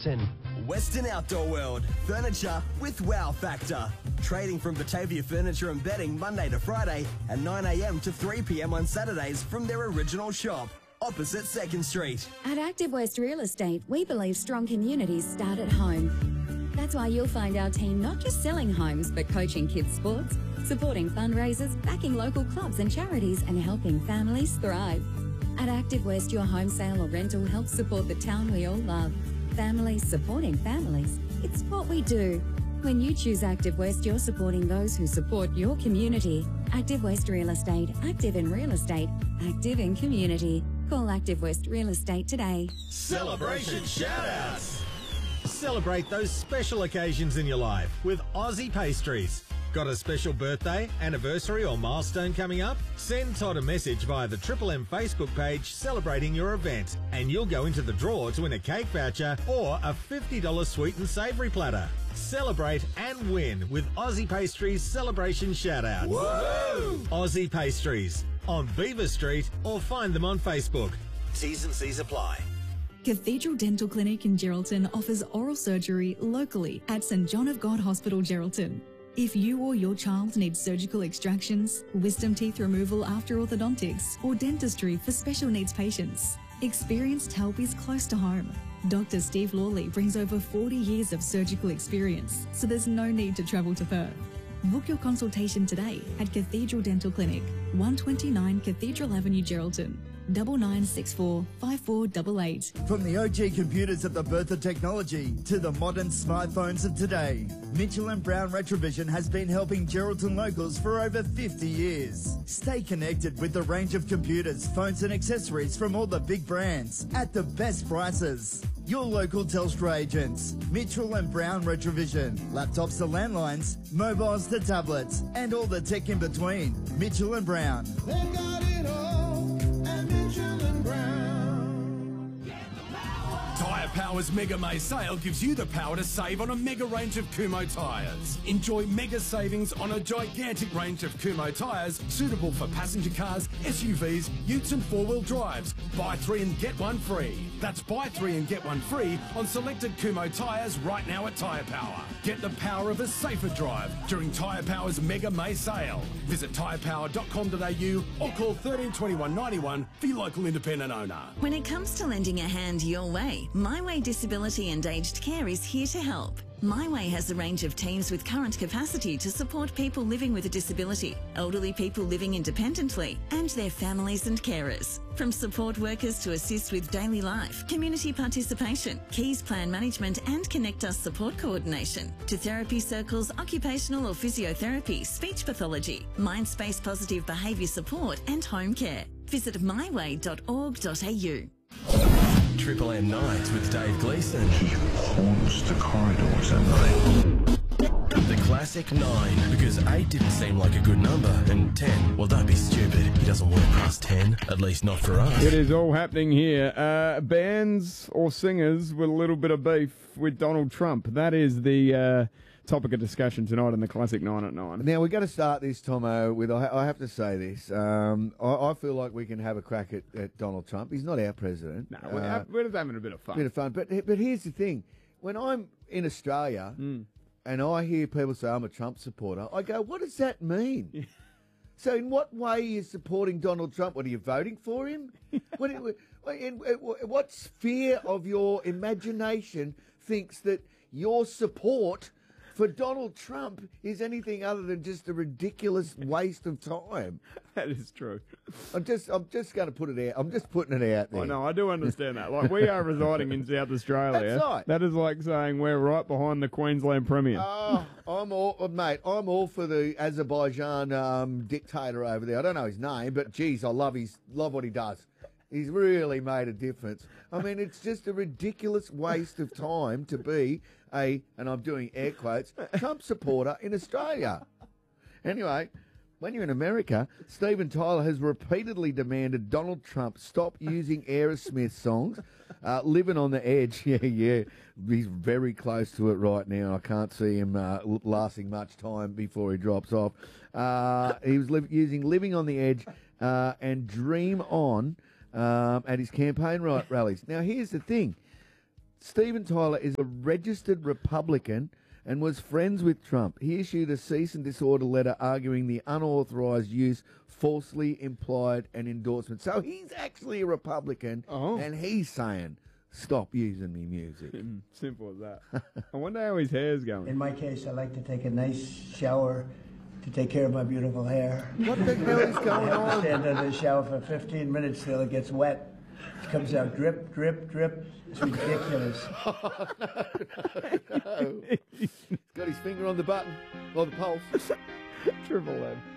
Geraldton. Western Outdoor World, furniture with wow factor. Trading from Batavia Furniture and Bedding Monday to Friday at 9 a.m. to 3 p.m. on Saturdays from their original shop, opposite 2nd Street. At Active West Real Estate, we believe strong communities start at home. That's why you'll find our team not just selling homes, but coaching kids' sports, supporting fundraisers, backing local clubs and charities, and helping families thrive. At Active West, your home sale or rental helps support the town we all love. Families supporting families. It's what we do. When you choose Active West, you're supporting those who support your community. Active West Real Estate. Active in real estate. Active in community. Call Active West Real Estate today. Celebration shout-outs. Celebrate those special occasions in your life with Aussie Pastries. Got a special birthday, anniversary or milestone coming up? Send Todd a message via the Triple M Facebook page celebrating your event, and you'll go into the draw to win a cake voucher or a $50 sweet and savoury platter. Celebrate and win with Aussie Pastries Celebration Shoutouts. Whoa! Aussie Pastries on Beaver Street or find them on Facebook. T's and C's apply. Cathedral Dental Clinic in Geraldton offers oral surgery locally at St John of God Hospital, Geraldton. If you or your child needs surgical extractions, wisdom teeth removal after orthodontics, or dentistry for special needs patients, experienced help is close to home. Dr. Steve Lawley brings over 40 years of surgical experience, so there's no need to travel to Perth. Book your consultation today at Cathedral Dental Clinic, 129 Cathedral Avenue, Geraldton. 9964 5488. From the OG computers of the birth of technology to the modern smartphones of today, Mitchell & Brown Retrovision has been helping Geraldton locals for over 50 years. Stay connected with the range of computers, phones and accessories from all the big brands at the best prices. Your local Telstra agents, Mitchell & Brown Retrovision. Laptops to landlines, mobiles to tablets, and all the tech in between. Mitchell & Brown. They've got it all at Mitchell & Brown. Tyre Power's Mega May sale gives you the power to save on a mega range of Kumho tyres. Enjoy mega savings on a gigantic range of Kumho tyres suitable for passenger cars, SUVs, utes and four-wheel drives. Buy 3 and get 1 free. That's buy 3 and get 1 free on selected Kumho tyres right now at Tyre Power. Get the power of a safer drive during Tyre Power's Mega May sale. Visit tyrepower.com.au or call 13 21 91 for your local independent owner. When it comes to lending a hand your way, My Way Disability and Aged Care is here to help. My Way has a range of teams with current capacity to support people living with a disability, elderly people living independently, and their families and carers. From support workers to assist with daily life, community participation, Keys plan management and Connect Us support coordination, to therapy circles, occupational or physiotherapy, speech pathology, mind space positive behaviour support and home care. Visit myway.org.au. Triple M Nights with Dave Gleeson. He haunts the corridors at night. The classic 9, because 8 didn't seem like a good number, and 10, well, don't be stupid. He doesn't work past 10, at least not for us. It is all happening here. Bands or singers with a little bit of beef with Donald Trump. That is the topic of discussion tonight in the Classic 9 at 9. Now, we've got to start this, Tomo, with, I have to say this. I feel like we can have a crack at Donald Trump. He's not our president. No, we're just having a bit of fun. Bit of fun. But here's the thing. When I'm in Australia and I hear people say, I'm a Trump supporter, I go, what does that mean? So in what way are you supporting Donald Trump? What, are you voting for him? What sphere of your imagination thinks that your support for Donald Trump is anything other than just a ridiculous waste of time? That is true. I'm just going to put it out. I'm just putting it out there. I know, I do understand that. Like, we are residing in South Australia. That's right. That is like saying we're right behind the Queensland Premier. Oh, I'm all for the Azerbaijan dictator over there. I don't know his name, but geez, I love what he does. He's really made a difference. I mean, it's just a ridiculous waste of time to be and I'm doing air quotes, Trump supporter in Australia. Anyway, when you're in America, Steven Tyler has repeatedly demanded Donald Trump stop using Aerosmith songs. Living on the Edge, yeah. He's very close to it right now. I can't see him lasting much time before he drops off. He was using Living on the Edge and Dream On at his campaign rallies. Now, here's the thing. Steven Tyler is a registered Republican and was friends with Trump. He issued a cease and disorder letter arguing the unauthorised use, falsely implied, and endorsement. So he's actually a Republican, and he's saying, stop using me music. Simple as that. I wonder how his hair's going. In my case, I like to take a nice shower to take care of my beautiful hair. What the hell is going on? Stand under the shower for 15 minutes till it gets wet. It comes out drip, drip, drip. It's ridiculous. No. He's got his finger on the button, or the pulse. Triple M.